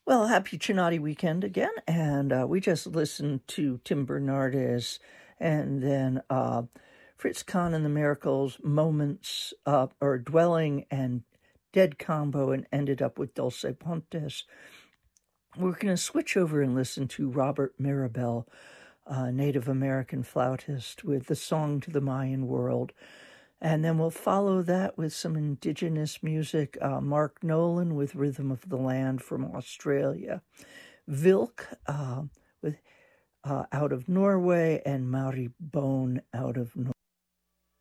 Well, happy Chinati weekend again, and we just listened to Tim Bernardes, and then Fritz Kahn and the Miracles, Moments, or Dwelling and Dead combo, and ended up with Dulce Pontes. We're going to switch over and listen to Robert Mirabel, Native American flautist, with the Song to the Mayan World. And then we'll follow that with some indigenous music. Mark Nolan with Rhythm of the Land from Australia. Vilk with out of Norway, and Mari Bone out of Norway.